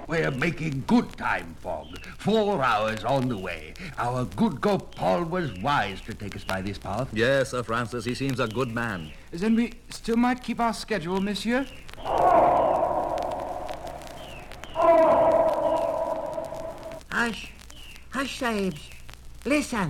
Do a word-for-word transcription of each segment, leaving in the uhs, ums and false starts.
We're making good time, Fogg. Four hours on the way. Our good Gopal was wise to take us by this path. Yes, Sir Francis, he seems a good man. Then we still might keep our schedule, monsieur? Hush. Hush, Sahibs. Listen.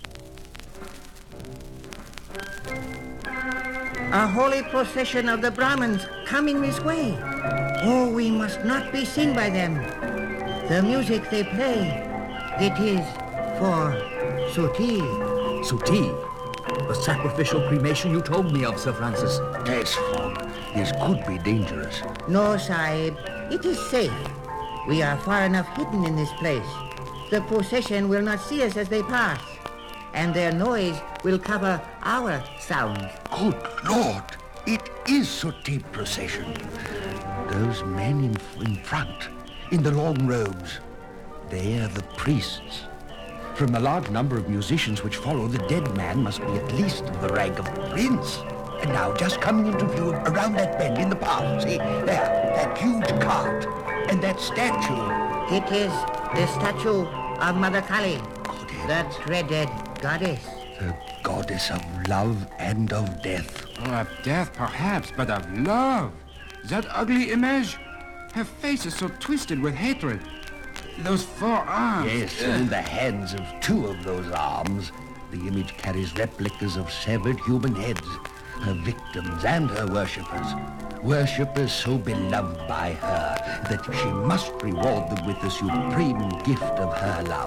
A holy procession of the Brahmins coming this way. Oh, we must not be seen by them. The music they play, it is for Suti. Suti? The sacrificial cremation you told me of, Sir Francis. Yes, Fogg. This could be dangerous. No, Sahib. It is safe. We are far enough hidden in this place. The procession will not see us as they pass, and their noise will cover our sounds. Good Lord! It is Suti procession. Those men in, in front, in the long robes, they are the priests. From the large number of musicians which follow, the dead man must be at least of the rank of prince. And now, just coming into view around that bend in the path, see, there, that huge cart, and that statue. It is the statue of Mother Kali, Goddess. the dreaded goddess. The goddess of love and of death. Oh, of death, perhaps, but of love. That ugly image. Her face is so twisted with hatred. Those four arms. Yes, and the hands of two of those arms. The image carries replicas of severed human heads, her victims and her worshippers. Worshippers so beloved by her that she must reward them with the supreme gift of her love.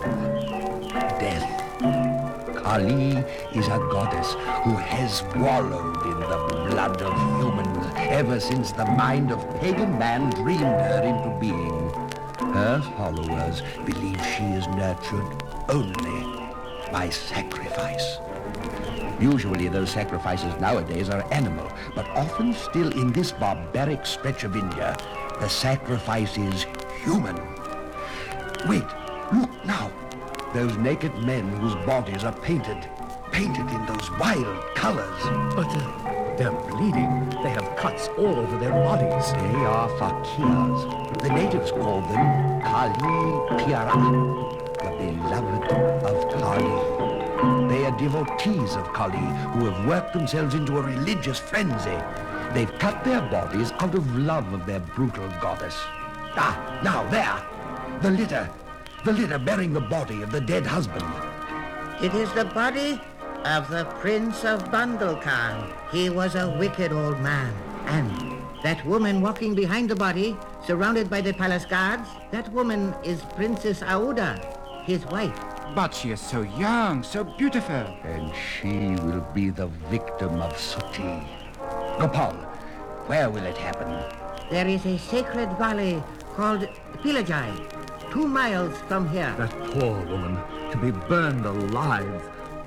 Death. Kali is a goddess who has wallowed in the blood of humans ever since the mind of pagan man dreamed her into being. Her followers believe she is nurtured only by sacrifice. Usually those sacrifices nowadays are animal, but often still in this barbaric stretch of India, the sacrifice is human. Wait, look now. Those naked men whose bodies are painted, painted in those wild colors. But uh, they're bleeding. They have cuts all over their bodies. They are fakirs. The natives call them Kali Piara, the beloved of Kali. They are devotees of Kali who have worked themselves into a religious frenzy. They've cut their bodies out of love of their brutal goddess. Ah, now there, the litter. The litter bearing the body of the dead husband. It is the body of the Prince of Bundelkhand. He was a wicked old man. And that woman walking behind the body, surrounded by the palace guards, that woman is Princess Aouda, his wife. But she is so young, so beautiful. And she will be the victim of Suti. Gopal, where will it happen? There is a sacred valley called Pilajai, two miles from here. That poor woman, to be burned alive.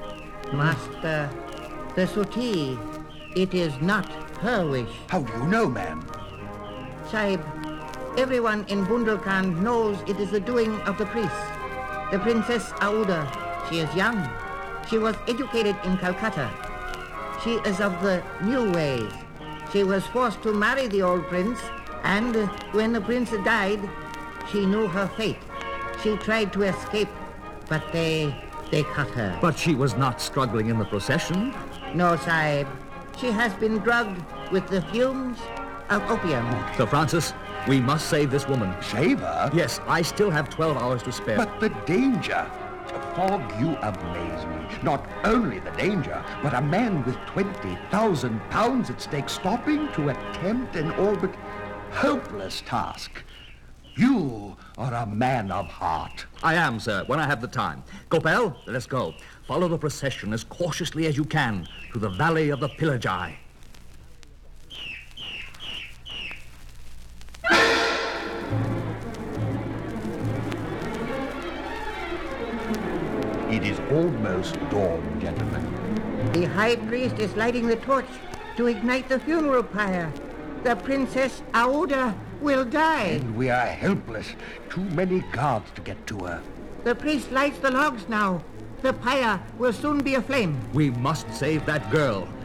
Master, the Suti, it is not her wish. How do you know, ma'am? Sahib, everyone in Bundelkhand knows it is the doing of the priests. The Princess Aouda, she is young. She was educated in Calcutta. She is of the new ways. She was forced to marry the old prince, and when the prince died, she knew her fate. She tried to escape, but they, they cut her. But she was not struggling in the procession. No, Sahib. She has been drugged with the fumes of opium. Sir Francis, we must save this woman. Save her? Yes, I still have twelve hours to spare. But the danger. Fogg, you amaze me. Not only the danger, but a man with twenty thousand pounds at stake stopping to attempt an all but hopeless task. You are a man of heart. I am, sir, when I have the time. Gopal, let us go. Follow the procession as cautiously as you can to the valley of the Pilajai. It is almost dawn, gentlemen. The high priest is lighting the torch to ignite the funeral pyre. The Princess Aouda will die. And we are helpless. Too many guards to get to her. The priest lights the logs now. The pyre will soon be aflame. We must save that girl.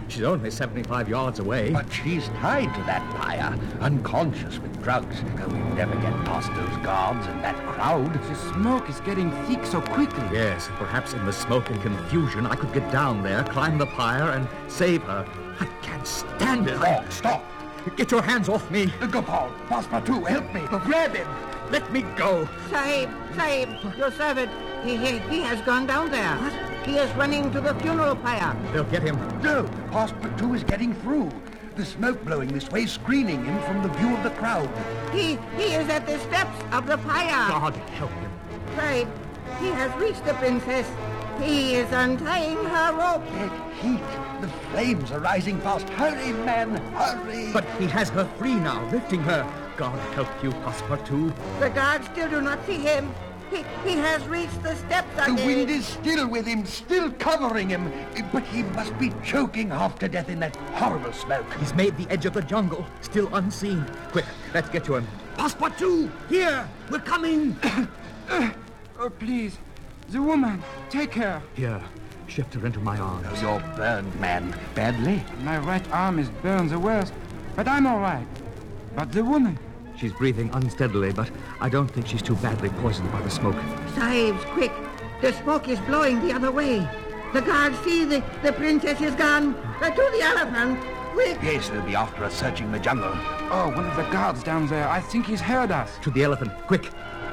She's only seventy-five yards away. But she's tied to that pyre, unconscious with drugs. And we'll never get past those guards and that crowd. The smoke is getting thick so quickly. Yes, perhaps in the smoke and confusion I could get down there, climb the pyre, and save her. I can't stand it. Oh, stop! Get your hands off me. Gopal, Passepartout, help me. Grab him. Let me go. Sahib, Sahib, your servant, he, he, he has gone down there. What? He is running to the funeral pyre. They'll get him. No, Passepartout is getting through. The smoke blowing this way, screening him from the view of the crowd. He, he is at the steps of the pyre. God help him. Sahib, he has reached the princess. He is untying her rope. That heat, the flames are rising fast. Hurry, man, hurry. But he has her free now, lifting her. God help you, Passepartout. The guards still do not see him. He, he has reached the steps again. The wind is still with him, still covering him. But he must be choking half to death in that horrible smoke. He's made the edge of the jungle, still unseen. Quick, let's get to him. Passepartout, here, we're coming. Oh, please. The woman, take her. Here, shift her into my arms. You're burned, man. Badly? My right arm is burned the worst, but I'm all right. But the woman... She's breathing unsteadily, but I don't think she's too badly poisoned by the smoke. Sahibs, quick. The smoke is blowing the other way. The guards see the, the princess is gone. Uh, to the elephant. Quick. Yes, they'll be after us, searching the jungle. Oh, one of the guards down there. I think he's heard us. To the elephant, quick.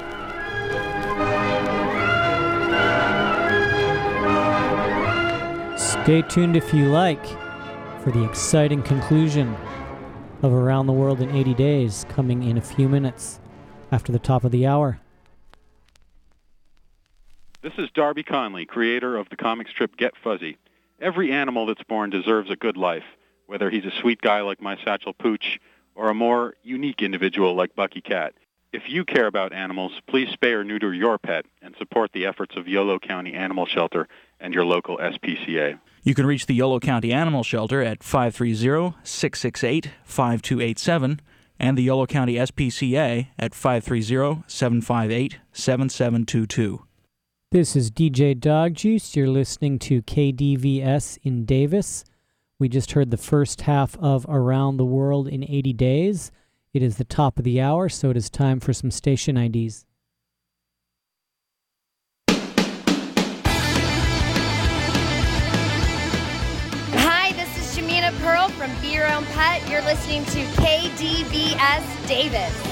Stay tuned if you like for the exciting conclusion of Around the World in eighty days, coming in a few minutes after the top of the hour. This is Darby Conley, creator of the comic strip Get Fuzzy. Every animal that's born deserves a good life, whether he's a sweet guy like my Satchel Pooch or a more unique individual like Bucky Cat. If you care about animals, please spay or neuter your pet and support the efforts of Yolo County Animal Shelter and your local S P C A. You can reach the Yolo County Animal Shelter at five three zero, six six eight, five two eight seven and the Yolo County S P C A at five three zero, seven five eight, seven seven two two. This is D J Dog Juice. You're listening to K D V S in Davis. We just heard the first half of Around the World in eighty days. It is the top of the hour, so it is time for some station I Ds. Hi, this is Jamina Pearl from Be Your Own Pet. You're listening to K D V S Davis.